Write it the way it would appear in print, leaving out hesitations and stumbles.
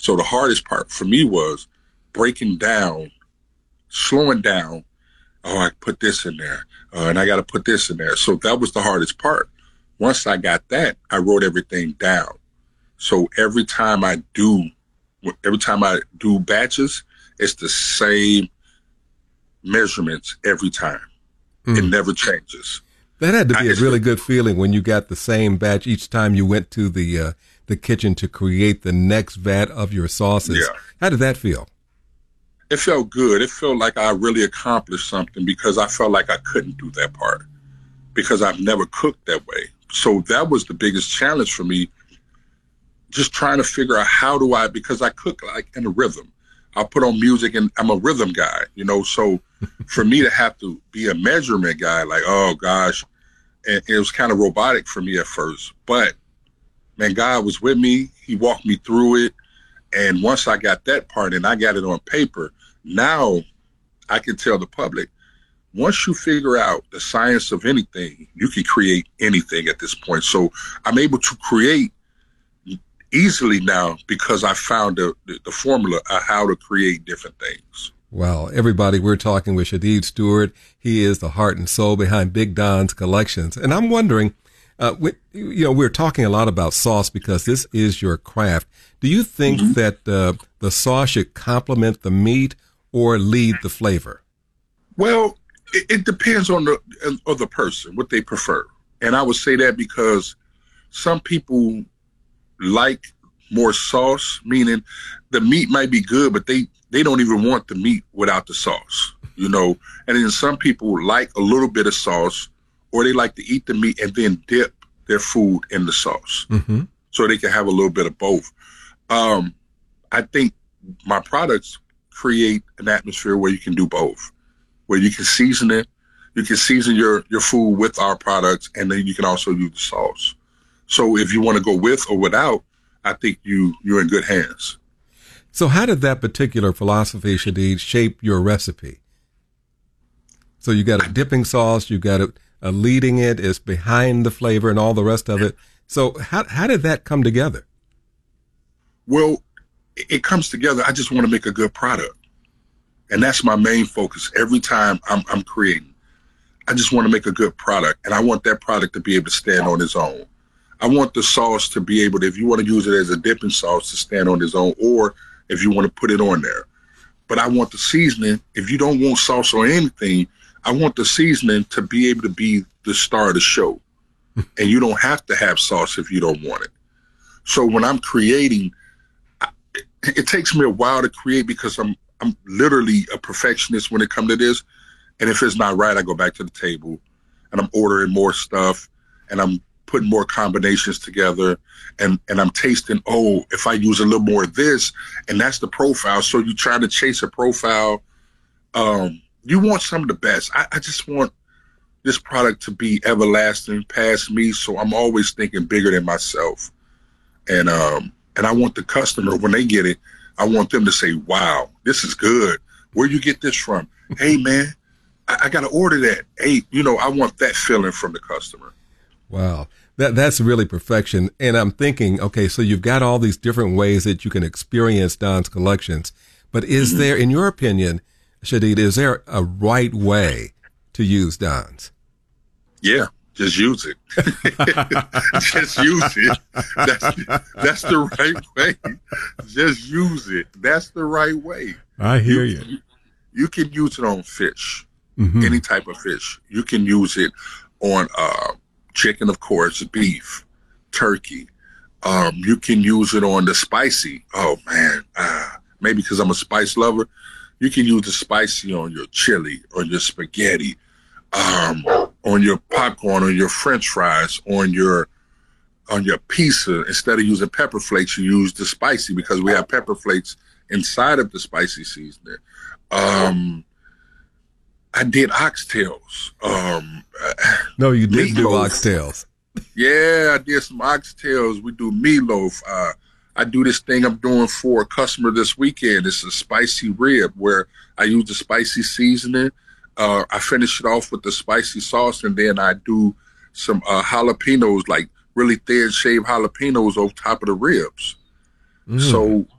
So the hardest part for me was breaking down, slowing down. Oh, I put this in there, and I got to put this in there. So that was the hardest part. Once I got that, I wrote everything down. So every time I do batches, it's the same measurements every time. It never changes. That had to be a really good feeling when you got the same batch each time you went to the kitchen to create the next vat of your sauces. Yeah. How did that feel? It felt good. It felt like I really accomplished something because I felt like I couldn't do that part because I've never cooked that way. So that was the biggest challenge for me, just trying to figure out because I cook like in a rhythm. I'll put on music and I'm a rhythm guy, so for me to have to be a measurement guy, like, oh gosh, and it was kind of robotic for me at first, but man, God was with me. He walked me through it. And once I got that part and I got it on paper, now I can tell the public, once you figure out the science of anything, you can create anything at this point. So I'm able to create easily now because I found the formula of how to create different things. Well, everybody, we're talking with Shadid Stewart. He is the heart and soul behind Big Don's Collections. And I'm wondering, we're talking a lot about sauce because this is your craft. Do you think that the sauce should complement the meat or lead the flavor? Well, it depends on the person, what they prefer. And I would say that because some people like more sauce, meaning the meat might be good, but they don't even want the meat without the sauce, And then some people like a little bit of sauce, or they like to eat the meat and then dip their food in the sauce. So they can have a little bit of both. I think my products create an atmosphere where you can do both, where you can season it. You can season your food with our products, and then you can also use the sauce. So if you want to go with or without, I think you're in good hands. So how did that particular philosophy, Shadid, shape your recipe? So you got a dipping sauce, you got a leading it, it's behind the flavor and all the rest of it. So how did that come together? Well, it comes together. I just want to make a good product. And that's my main focus. Every time I'm creating, I just want to make a good product. And I want that product to be able to stand on its own. I want the sauce to be able to, if you want to use it as a dipping sauce, to stand on its own, or if you want to put it on there. But I want the seasoning, if you don't want sauce or anything, I want the seasoning to be able to be the star of the show. And you don't have to have sauce if you don't want it. So when I'm creating, it takes me a while to create because I'm literally a perfectionist when it comes to this. And if it's not right, I go back to the table and I'm ordering more stuff and I'm putting more combinations together and I'm tasting, if I use a little more of this, and that's the profile. So you try to chase a profile. You want some of the best. I just want this product to be everlasting past me. So I'm always thinking bigger than myself. And I want the customer, when they get it, I want them to say, wow, this is good. Where you get this from? Hey, man, I got to order that. Hey, I want that feeling from the customer. Wow. That's really perfection. And I'm thinking, okay, so you've got all these different ways that you can experience Don's Collections. But is there, in your opinion, Shadid, is there a right way to use Don's? Yeah. Just use it. Just use it. That's the right way. Just use it. That's the right way. I hear you. You can use it on fish, any type of fish. You can use it on chicken, of course, beef, turkey. You can use it on the spicy. Oh, man. Maybe because I'm a spice lover. You can use the spicy on your chili, on your spaghetti. On your popcorn, on your French fries, on your pizza. Instead of using pepper flakes, you use the spicy because we have pepper flakes inside of the spicy seasoning. I did oxtails. No, you didn't do oxtails. Yeah, I did some oxtails. We do meatloaf. I do this thing I'm doing for a customer this weekend. It's a spicy rib where I use the spicy seasoning. I finish it off with the spicy sauce, and then I do some jalapenos, like really thin shaved jalapenos over top of the ribs. So